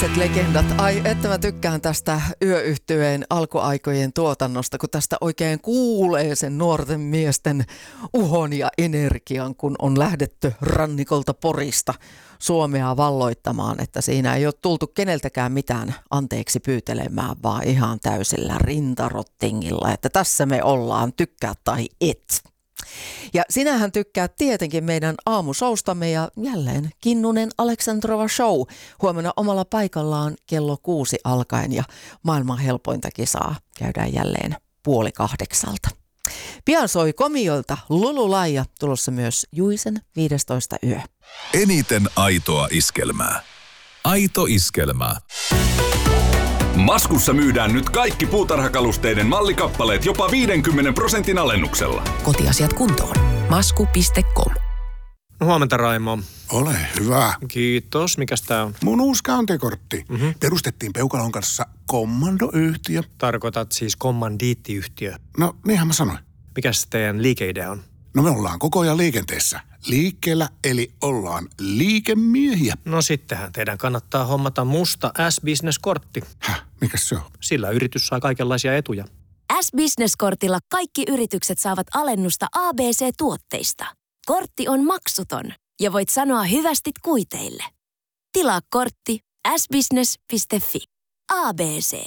Legendat. Ai, että mä tykkään tästä Yö-yhtyeen alkuaikojen tuotannosta, kun tästä oikein kuulee sen nuorten miesten uhon ja energian, kun on lähdetty rannikolta Porista Suomea valloittamaan, että siinä ei ole tultu keneltäkään mitään anteeksi pyytelemään, vaan ihan täysillä rintarottingilla, että tässä me ollaan, tykkää tai et. Ja sinähän tykkää tietenkin meidän aamusoustamme ja jälleen Kinnunen Aleksandrova show huomenna omalla paikallaan kello 6 alkaen ja maailman helpointa kisaa käydään jälleen 7:30. Pian soi Komiolta Lululaija, tulossa myös Juisen 15 yö. Eniten aitoa iskelmää. Aito iskelmää. Maskussa myydään nyt kaikki puutarhakalusteiden mallikappaleet jopa 50% alennuksella. Kotiasiat kuntoon. Masku.com. Huomenta, Raimo. Ole hyvä. Kiitos. Mikäs tää on? Mun uusi kantekortti. Perustettiin Peukalon kanssa kommandoyhtiö. Tarkoitat siis kommandiittiyhtiö. No, niinhän mä sanoin. Mikäs teidän liikeidea on? No me ollaan koko ajan liikenteessä. Liikkeellä, eli ollaan liikemiehiä. No sittenhän teidän kannattaa hommata musta S-Business-kortti. Häh, mikäs se on? Sillä yritys saa kaikenlaisia etuja. S-Business-kortilla kaikki yritykset saavat alennusta ABC-tuotteista. Kortti on maksuton ja voit sanoa hyvästit kuiteille. Tilaa kortti sbusiness.fi. ABC.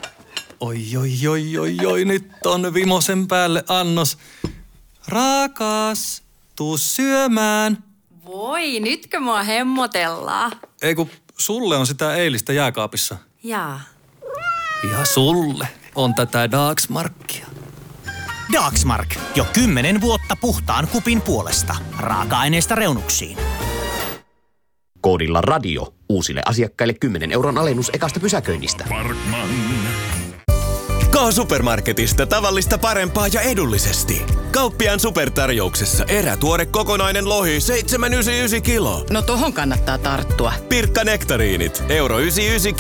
Oi, nyt on vimosen päälle annos. Rakas, tuu syömään. Voi, nytkö mua hemmotellaan? Ei kun sulle on sitä eilistä jääkaapissa. Jaa. Ja sulle on tätä Dagsmarkia. Dagsmark. Jo 10 vuotta puhtaan kupin puolesta. Raaka-aineista reunuksiin. Koodilla radio. Uusille asiakkaille 10 € alennus ekasta pysäköinnistä. K-Supermarketista tavallista parempaa ja edullisesti. Kauppiaan supertarjouksessa erätuore kokonainen lohi 7,99 kilo. No tohon kannattaa tarttua. Pirkka nektariinit, €1,99